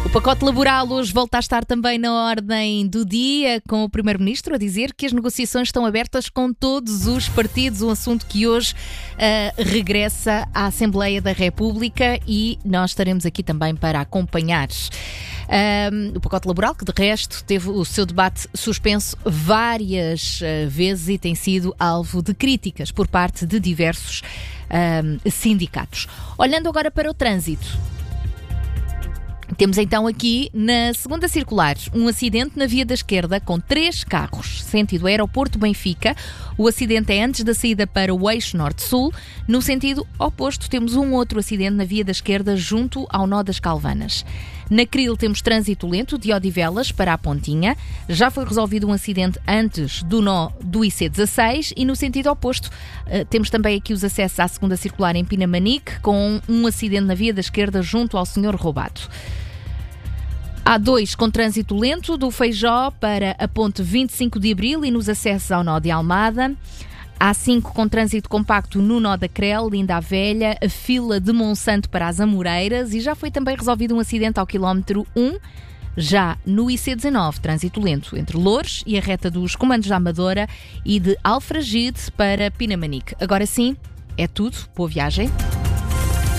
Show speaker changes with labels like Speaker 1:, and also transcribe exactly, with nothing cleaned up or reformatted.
Speaker 1: O pacote laboral hoje volta a estar também na ordem do dia, com o Primeiro-Ministro a dizer que as negociações estão abertas com todos os partidos, um assunto que hoje uh, regressa à Assembleia da República e nós estaremos aqui também para acompanhar. Um, o pacote laboral, que de resto teve o seu debate suspenso várias uh, vezes e tem sido alvo de críticas por parte de diversos um, sindicatos. Olhando agora para o trânsito. Temos então aqui, na segunda circular, um acidente na via da esquerda com três carros, sentido Aeroporto Benfica. O acidente é antes da saída para o eixo norte-sul. No sentido oposto, temos um outro acidente na via da esquerda junto ao nó das Calvanas. Na Cril temos trânsito lento de Odivelas para a Pontinha. Já foi resolvido um acidente antes do nó do I C dezasseis e no sentido oposto temos também aqui os acessos à segunda circular em Pinamanique com um acidente na via da esquerda junto ao Senhor Roubado. A dois com trânsito lento do Feijó para a ponte vinte e cinco de Abril e nos acessos ao nó de Almada. A cinco com trânsito compacto no nó da Crel, Linda a Velha, a fila de Monsanto para as Amoreiras e já foi também resolvido um acidente ao quilómetro um, já no I C dezanove, trânsito lento entre Loures e a reta dos Comandos da Amadora e de Alfragide para Pinamanique. Agora sim, é tudo. Boa viagem.